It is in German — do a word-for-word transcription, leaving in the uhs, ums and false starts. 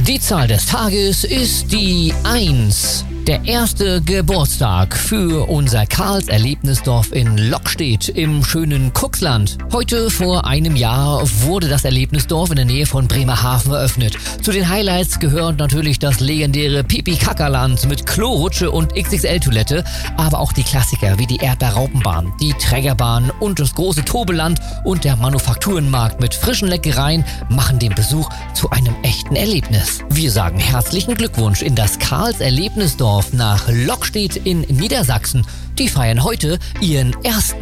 Die Zahl des Tages ist die eins. Der erste Geburtstag für unser Karls-Erlebnisdorf in Lockstedt im schönen Cuxland. Heute vor einem Jahr wurde das Erlebnisdorf in der Nähe von Bremerhaven eröffnet. Zu den Highlights gehört natürlich das legendäre Pipi-Kackerland mit Klorutsche und X X L-Toilette, aber auch die Klassiker wie die Erdbeerraupenbahn, die Trägerbahn und das große Tobeland und der Manufakturenmarkt mit frischen Leckereien machen den Besuch zu einem echten Erlebnis. Wir sagen herzlichen Glückwunsch in das Karls-Erlebnisdorf nach Lockstedt in Niedersachsen. Die feiern heute ihren ersten